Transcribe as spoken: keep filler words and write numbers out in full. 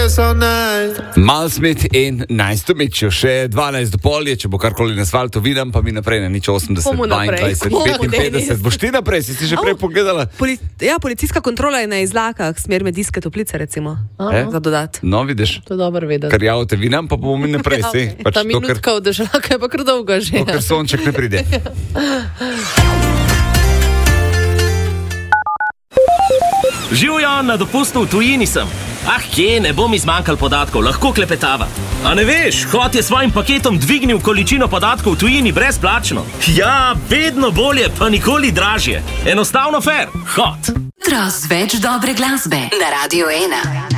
Mal Smith in Nice to meet you. Še dvanajst do pol je, če bo karkoli na asfaltu vidim, pa mi naprej na nič osemdeset, dvaindvajset, petinpetdeset. Boš ti naprej, si si že prej pogledala? Poli, ja, policijska kontrola je na Izlakah, smer Medijske Toplice, recimo. Eh? Za dodat. No, vidiš. To je dobro vedeti. Kar javite vinam, pa bomo mi naprej, si. Pač Ta minutka v Dežlaka je pa kar dolga že. To, ker sonček ne pride. Živjo, na dopustu v tujini sem. Ah, kje, ne bo mi zmanjkal podatkov, lahko klepetava. A ne veš, Hot je svojim paketom dvignil količino podatkov v tujini brezplačno. Ja, vedno bolje, pa nikoli dražje. Enostavno fair. Hot. Jutro z več dobre glasbe na Radio ena.